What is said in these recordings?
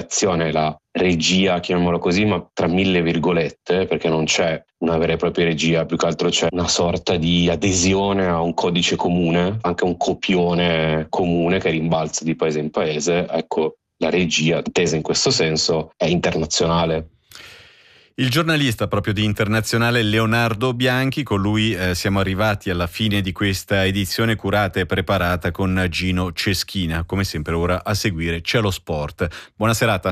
creazione, la regia, chiamiamolo così, ma tra mille virgolette, perché non c'è una vera e propria regia, più che altro c'è una sorta di adesione a un codice comune, anche un copione comune che rimbalza di paese in paese. Ecco, la regia, intesa in questo senso, è internazionale. Il giornalista proprio di Internazionale Leonardo Bianchi, con lui siamo arrivati alla fine di questa edizione curata e preparata con Gino Ceschina. Come sempre ora a seguire c'è lo sport. Buona serata.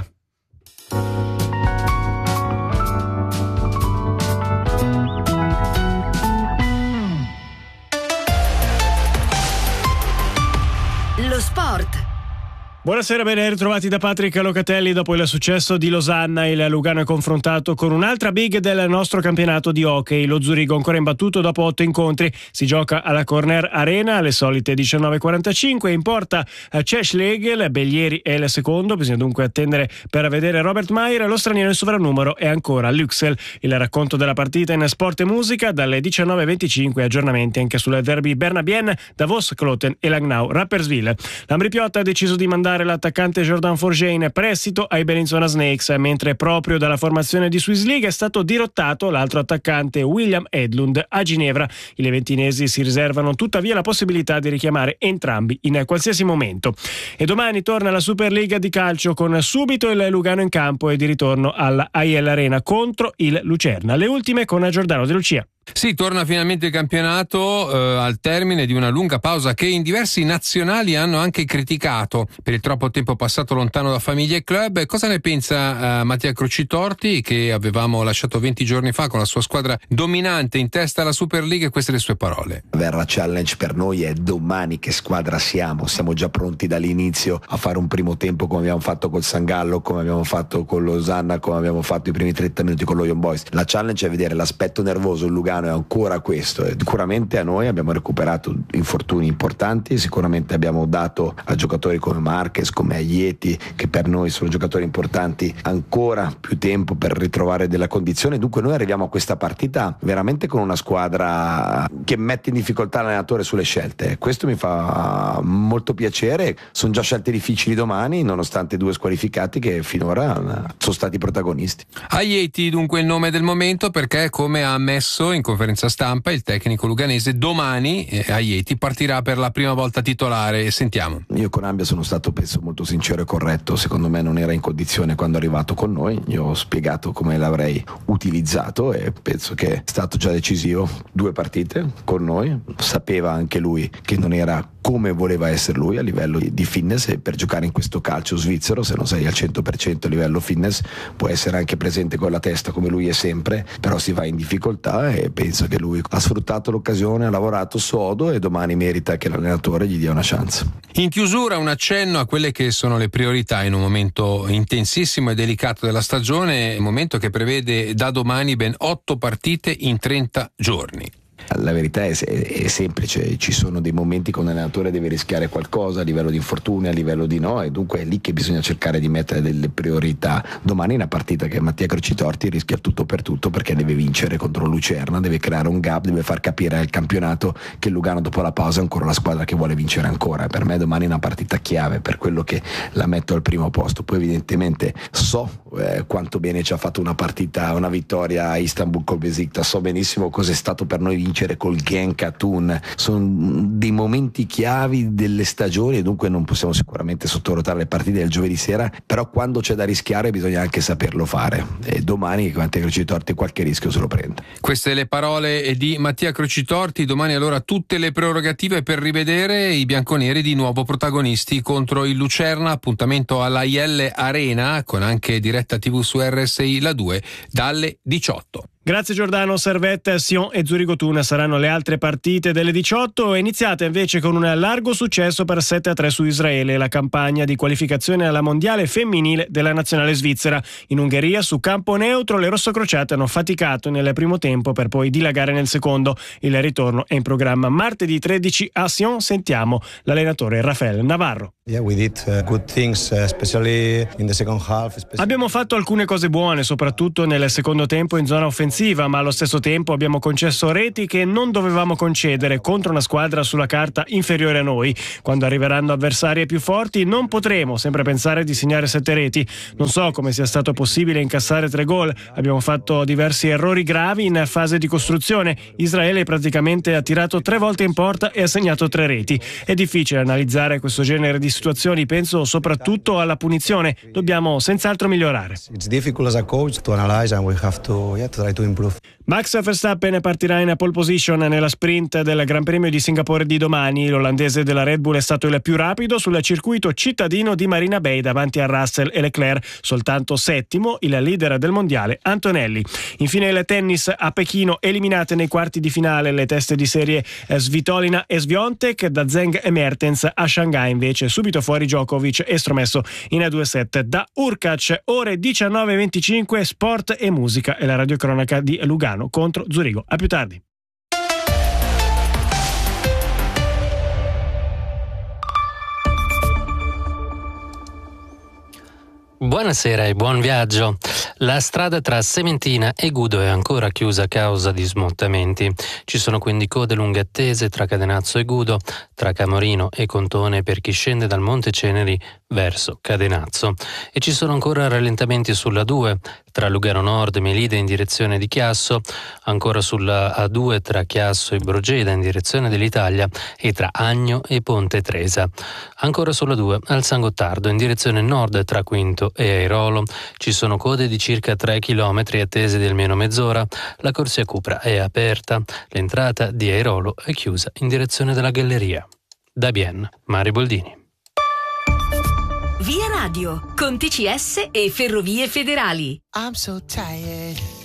Lo sport. Buonasera, ben ritrovati da Patrick Locatelli. Dopo il successo di Losanna, il Lugano è confrontato con un'altra big del nostro campionato di hockey. Lo Zurigo, ancora imbattuto dopo 8 incontri, si gioca alla Corner Arena alle solite 19:45. In porta c'è Schlegel, Bellieri è il secondo, bisogna dunque attendere per vedere Robert Maier. Lo straniero in sovrannumero è ancora Luxel. Il racconto della partita in sport e musica dalle 19:25, aggiornamenti anche sul derby Bernabien, Davos, Kloten e Langnau Rapperswil. L'Ambripiotta ha deciso di mandare l'attaccante Jordan Forget in prestito ai Bellinzona Snakes, mentre proprio dalla formazione di Swiss League è stato dirottato l'altro attaccante William Edlund a Ginevra. I leventinesi si riservano tuttavia la possibilità di richiamare entrambi in qualsiasi momento. E domani torna la Superliga di calcio con subito il Lugano in campo e di ritorno alla AIL Arena contro il Lucerna. Le ultime con Giordano De Lucia. Sì, torna finalmente il campionato al termine di una lunga pausa che in diversi nazionali hanno anche criticato per il troppo tempo passato lontano da famiglia e club. Cosa ne pensa Mattia Crocitorti, che avevamo lasciato 20 giorni fa con la sua squadra dominante in testa alla Super League? Queste le sue parole. Verra Challenge per noi è domani che squadra siamo già pronti dall'inizio a fare un primo tempo come abbiamo fatto col San Gallo, come abbiamo fatto con Losanna, come abbiamo fatto i primi 30 minuti con lo Young Boys. La challenge è vedere l'aspetto nervoso, il Lugano è ancora questo. Sicuramente a noi abbiamo recuperato infortuni importanti, sicuramente abbiamo dato a giocatori come Marquez, come Aieti, che per noi sono giocatori importanti, ancora più tempo per ritrovare della condizione. Dunque noi arriviamo a questa partita veramente con una squadra che mette in difficoltà l'allenatore sulle scelte. Questo mi fa molto piacere. Sono già scelte difficili domani, nonostante 2 squalificati che finora sono stati protagonisti. Aieti dunque il nome del momento, perché come ha ammesso in conferenza stampa il tecnico luganese, domani Aieti partirà per la prima volta titolare. Sentiamo. Io con Ambia sono stato, penso, molto sincero e corretto. Secondo me non era in condizione quando è arrivato con noi. Io ho spiegato come l'avrei utilizzato e penso che è stato già decisivo. 2 partite con noi, sapeva anche lui che non era come voleva essere lui a livello di fitness, e per giocare in questo calcio svizzero, se non sei al 100% a livello fitness, può essere anche presente con la testa come lui è sempre, però si va in difficoltà, e penso che lui ha sfruttato l'occasione, ha lavorato sodo e domani merita che l'allenatore gli dia una chance. In chiusura un accenno a quelle che sono le priorità in un momento intensissimo e delicato della stagione, un momento che prevede da domani ben 8 partite in 30 giorni. La verità è semplice, ci sono dei momenti che un allenatore deve rischiare qualcosa a livello di infortuni, a livello di no, e dunque è lì che bisogna cercare di mettere delle priorità. Domani è una partita che Mattia Crocitorti rischia tutto per tutto, perché deve vincere contro Lucerna, deve creare un gap, deve far capire al campionato che il Lugano dopo la pausa è ancora la squadra che vuole vincere ancora. Per me domani è una partita chiave, per quello che la metto al primo posto. Poi evidentemente so quanto bene ci ha fatto una partita, una vittoria a Istanbul col Besiktas, so benissimo cos'è stato per noi vincere col Genk a Thun. Sono dei momenti chiavi delle stagioni e dunque non possiamo sicuramente sottovalutare le partite del giovedì sera, però quando c'è da rischiare bisogna anche saperlo fare, e domani Mattia Crocitorti qualche rischio se lo prende. Queste le parole di Mattia Crocitorti. Domani allora tutte le prerogative per rivedere i bianconeri di nuovo protagonisti contro il Lucerna, appuntamento alla IL Arena con anche diretta TV su RSI La 2 dalle 18. Grazie Giordano. Servette, Sion e Zurigo Thun saranno le altre partite delle 18, iniziate invece con un largo successo per 7-3 su Israele, la campagna di qualificazione alla mondiale femminile della nazionale svizzera. In Ungheria, su campo neutro, le rossocrociate hanno faticato nel primo tempo per poi dilagare nel secondo. Il ritorno è in programma martedì 13 a Sion. Sentiamo l'allenatore Rafael Navarro. Abbiamo fatto alcune cose buone, soprattutto nel secondo tempo in zona offensiva, ma allo stesso tempo abbiamo concesso reti che non dovevamo concedere contro una squadra sulla carta inferiore a noi. Quando arriveranno avversari più forti non potremo sempre pensare di segnare 7 reti. Non so come sia stato possibile incassare 3 gol. Abbiamo fatto diversi errori gravi in fase di costruzione. Israele praticamente ha tirato 3 volte in porta e ha segnato 3 reti. È difficile analizzare questo genere di situazioni, penso soprattutto alla punizione. Dobbiamo senz'altro migliorare. Max Verstappen partirà in pole position nella sprint del Gran Premio di Singapore di domani. L'olandese della Red Bull è stato il più rapido sul circuito cittadino di Marina Bay davanti a Russell e Leclerc, soltanto settimo il leader del mondiale Antonelli. Infine il tennis a Pechino, eliminate nei quarti di finale le teste di serie Svitolina e Swiatek da Zheng e Mertens. A Shanghai invece subito fuori Djokovic, estromesso in 2 set da Urkac. Ore 19:25, sport e musica e la radiocronaca di Lugano contro Zurigo. A più tardi. Buonasera e buon viaggio. La strada tra Sementina e Gudo è ancora chiusa a causa di smottamenti. Ci sono quindi code lunghe attese tra Cadenazzo e Gudo, tra Camorino e Contone per chi scende dal Monte Ceneri verso Cadenazzo. E ci sono ancora rallentamenti sulla A2 tra Lugano Nord e Melide in direzione di Chiasso, ancora sulla A2 tra Chiasso e Brogeda in direzione dell'Italia e tra Agno e Ponte Tresa. Ancora sulla A2 al San Gottardo in direzione nord tra Quinto e Airolo. Ci sono code di circa 3 km attese di almeno mezz'ora. La corsia Cupra è aperta. L'entrata di Airolo è chiusa in direzione della galleria. Da Bienne, Mari Boldini. Via Radio, con TCS e Ferrovie Federali. I'm so tired.